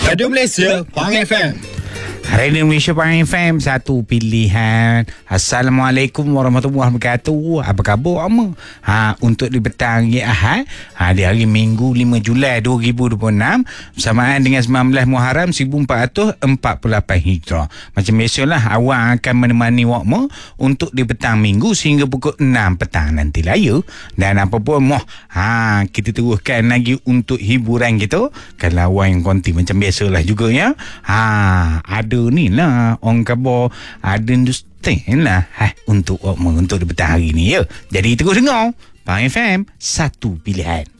Radio Malaysia, Pang FM. Radio Malaysia Pang FM, satu pilihan. Assalamualaikum warahmatullahi wabarakatuh. Apa khabar kamu? Untuk di petang hari Ahad, di hari Minggu 5 Julai 2026 bersamaan dengan 19 Muharram 1448 Hijrah. Macam biasalah, awak akan menemani wakmu untuk di petang Minggu sehingga pukul 6 petang nanti lah ya. Dan apa pun kita teruskan lagi untuk hiburan kita. Kalau awak yang konti macam biasalah juga ya. Ada ni lah orang khabar, ada understand lah untuk di petang hari ni ya. Jadi terus dengar Pang FM, satu pilihan.